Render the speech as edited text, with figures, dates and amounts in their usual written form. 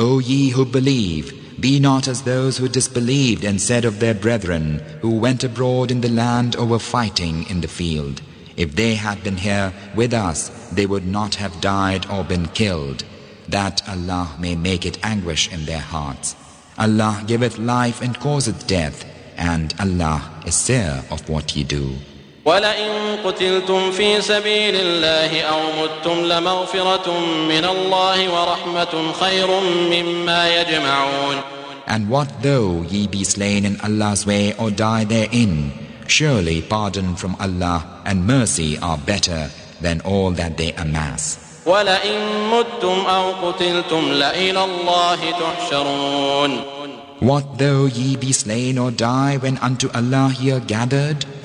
O ye who believe, be not as those who disbelieved and said of their brethren who went abroad in the land or were fighting in the field, if they had been here with us, they would not have died or been killed, that Allah may make it anguish in their hearts. Allah giveth life and causeth death, and Allah is seer of what ye do. وَلَئِن قُتِلْتُمْ فِي سَبِيلِ اللَّهِ أَوْ مُتُّمْ لَمَغْفِرَةٌ مِّنَ اللَّهِ وَرَحْمَةٌ خَيْرٌ مِّمَّا يَجْمَعُونَ. And what though ye be slain in Allah's way or die therein? Surely pardon from Allah and mercy are better than all that they amass. وَلَئِن مُتُّمْ أَوْ قُتِلْتُمْ لَإِلَى اللَّهِ تُحْشَرُونَ. What though ye be slain or die when unto Allah ye are gathered?